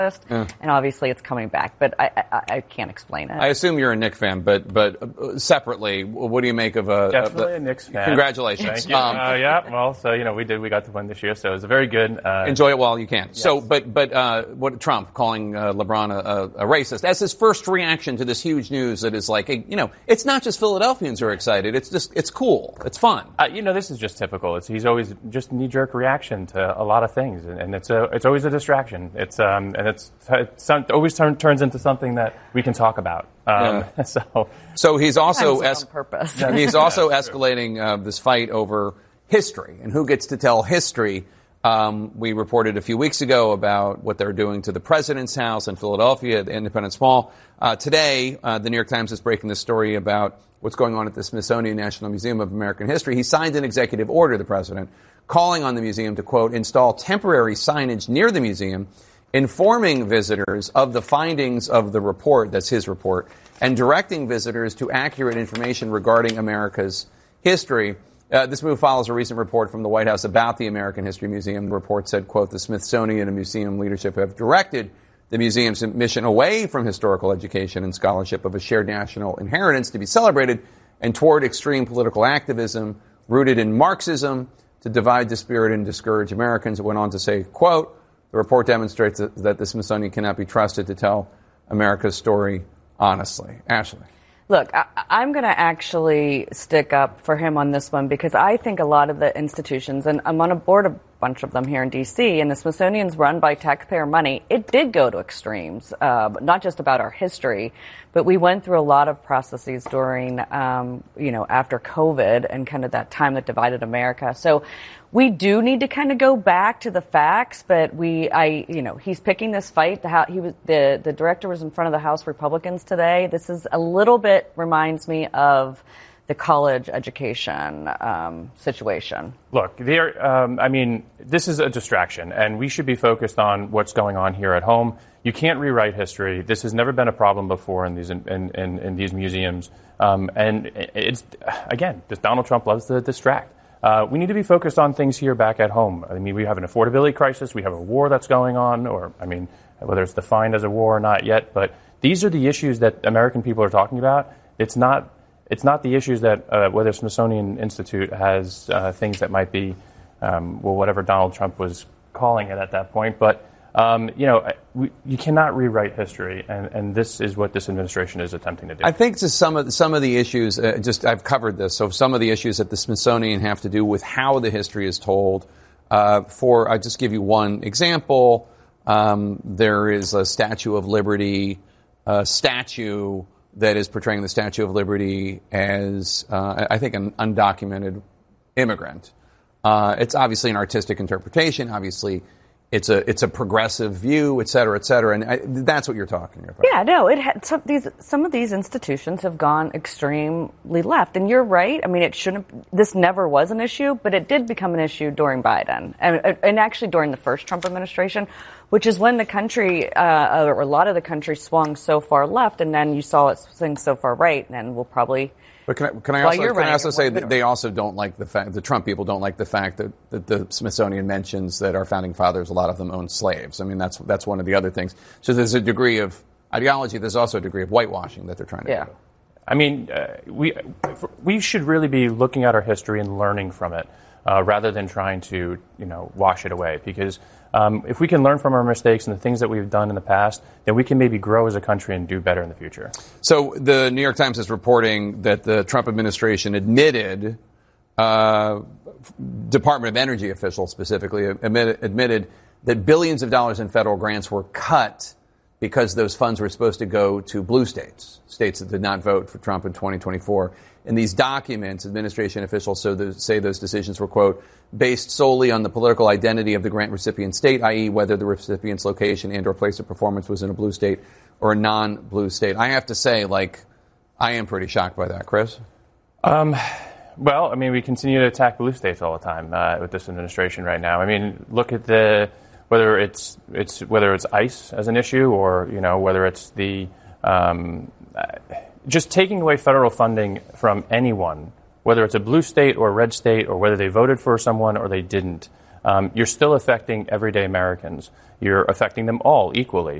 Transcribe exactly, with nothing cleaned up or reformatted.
Yeah. And obviously it's coming back, but I, I, I can't explain it. I assume you're a Knicks fan, but but separately, what do you make of a... Definitely a, a Knicks fan. Congratulations. Thank you. Um, uh, yeah, well, so, you know, we did, we got to win this year, so it was a very good... Uh, enjoy it while you can. Yes. So, but but uh, what Trump calling uh, LeBron a, a, a racist, as his first reaction to this huge news that is like, you know, it's not just Philadelphians who are excited, it's just, it's cool, it's fun. Uh, you know, this is just typical. It's, he's always just knee-jerk reaction to a lot of things, and, and it's a, it's always a distraction. It's um, and it's, it's always turn, turns into something that we can talk about. Um, yeah. So, so he's also es- on purpose. he's also escalating uh, this fight over history and who gets to tell history. Um, we reported a few weeks ago about what they're doing to the president's house in Philadelphia at the Independence Mall. Uh, today, uh, the New York Times is breaking this story about what's going on at the Smithsonian National Museum of American History. He signed an executive order, the president, calling on the museum to, quote, install temporary signage near the museum, informing visitors of the findings of the report, that's his report, and directing visitors to accurate information regarding America's history. Uh, this move follows a recent report from the White House about the American History Museum. The report said, quote, the Smithsonian and museum leadership have directed the museum's mission away from historical education and scholarship of a shared national inheritance to be celebrated and toward extreme political activism rooted in Marxism to divide, dispirit, and discourage Americans. It went on to say, quote, the report demonstrates that, that the Smithsonian cannot be trusted to tell America's story honestly. Ashley. Look, I, I'm going to actually stick up for him on this one because I think a lot of the institutions, and I'm on a board of a bunch of them here in D C, and the Smithsonian's run by taxpayer money, it did go to extremes, uh, not just about our history, but we went through a lot of processes during, um, you know, after COVID and kind of that time that divided America. So we do need to kind of go back to the facts, but we, I, you know, he's picking this fight. The how he was, the the director was in front of the House Republicans today. This is a little bit reminds me of the college education um, situation. Look, there. Um, I mean, this is a distraction, and we should be focused on what's going on here at home. You can't rewrite history. This has never been a problem before in these in, in, in these museums. Um, and it's again, this Donald Trump loves to distract. Uh, we need to be focused on things here back at home. I mean, we have an affordability crisis. We have a war that's going on, or I mean, whether it's defined as a war or not yet. But these are the issues that American people are talking about. It's not. It's not the issues that uh, whether Smithsonian Institute has uh, things that might be, um, well, whatever Donald Trump was calling it at that point. But, um, you know, we, you cannot rewrite history, and, and this is what this administration is attempting to do. I think just some of, some of the issues, uh, just I've covered this, so some of the issues that the Smithsonian have to do with how the history is told. Uh, for, I'll just give you one example. Um, there is a Statue of Liberty uh, statue that is portraying the Statue of Liberty as, uh, I think, an undocumented immigrant. Uh, it's obviously an artistic interpretation. Obviously, it's a it's a progressive view, et cetera, et cetera. And I, that's what you're talking about. Yeah, no, it had, some, these, some of these institutions have gone extremely left. And you're right. I mean, it shouldn't. This never was an issue, but it did become an issue during Biden and, and actually during the first Trump administration, which is when the country, uh, or a lot of the country, swung so far left, and then you saw it swing so far right, and we'll probably. But can I, can I also, can I also say that they also don't like the fact, the Trump people don't like the fact that, that the Smithsonian mentions that our founding fathers, a lot of them owned slaves. I mean, that's that's one of the other things. So there's a degree of ideology. There's also a degree of whitewashing that they're trying to yeah. do. I mean, uh, we we should really be looking at our history and learning from it, uh, rather than trying to, you know, wash it away. Because um, if we can learn from our mistakes and the things that we've done in the past, then we can maybe grow as a country and do better in the future. So the New York Times is reporting that the Trump administration admitted, uh, Department of Energy officials specifically admitted, admitted that billions of dollars in federal grants were cut because those funds were supposed to go to blue states, states that did not vote for Trump in twenty twenty-four. In these documents, administration officials so the, say those decisions were, quote, based solely on the political identity of the grant recipient state, that is whether the recipient's location and or place of performance was in a blue state or a non-blue state. I have to say, like, I am pretty shocked by that. Chris? Um, well, I mean, we continue to attack blue states all the time uh, with this administration right now. I mean, look at the whether it's it's whether it's ICE as an issue or, you know, whether it's the um, just taking away federal funding from anyone, whether it's a blue state or a red state or whether they voted for someone or they didn't. um, you're still affecting everyday Americans. You're affecting them all equally.